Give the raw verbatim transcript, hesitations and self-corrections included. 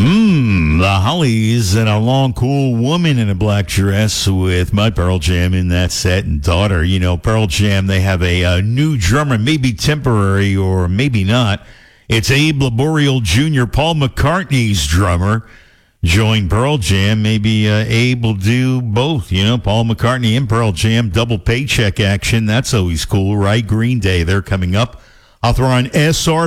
Mmm, the Hollies and a long, cool woman in a black dress with my Pearl Jam in that set and daughter. You know, Pearl Jam, they have a, a new drummer, maybe temporary or maybe not. It's Abe Laboriel Junior, Paul McCartney's drummer, joined Pearl Jam. Maybe uh, Abe will do both, you know, Paul McCartney and Pearl Jam, double paycheck action. That's always cool, right? Green Day, they're coming up. I'll throw on S R